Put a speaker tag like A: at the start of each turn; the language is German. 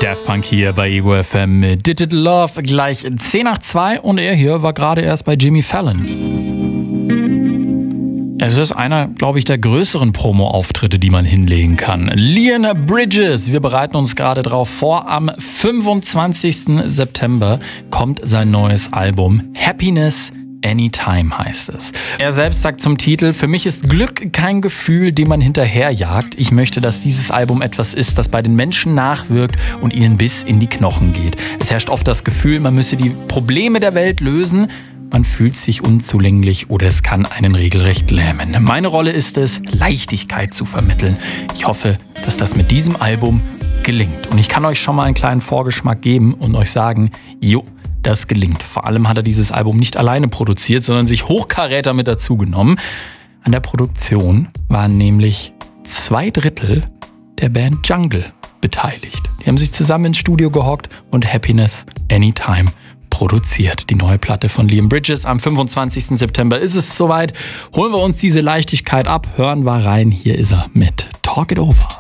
A: Daft Punk hier bei Ego FM mit Digital Love, gleich 10 nach 2 und er hier war gerade erst bei Jimmy Fallon. Es ist einer, glaube ich, der größeren Promo-Auftritte, die man hinlegen kann. Leon Bridges, wir bereiten uns gerade drauf vor. Am 25. September kommt sein neues Album Happiness Anytime heißt es. Er selbst sagt zum Titel: Für mich ist Glück kein Gefühl, dem man hinterherjagt. Ich möchte, dass dieses Album etwas ist, das bei den Menschen nachwirkt und ihnen bis in die Knochen geht. Es herrscht oft das Gefühl, man müsse die Probleme der Welt lösen. Man fühlt sich unzulänglich oder es kann einen regelrecht lähmen. Meine Rolle ist es, Leichtigkeit zu vermitteln. Ich hoffe, dass das mit diesem Album gelingt. Und ich kann euch schon mal einen kleinen Vorgeschmack geben und euch sagen, das gelingt. Vor allem hat er dieses Album nicht alleine produziert, sondern sich Hochkaräter mit dazu genommen. An der Produktion waren nämlich 2/3 der Band Jungle beteiligt. Die haben sich zusammen ins Studio gehockt und Happiness Anytime produziert. Die neue Platte von Leon Bridges. Am 25. September ist es soweit. Holen wir uns diese Leichtigkeit ab, hören wir rein. Hier ist er mit Talk It Over.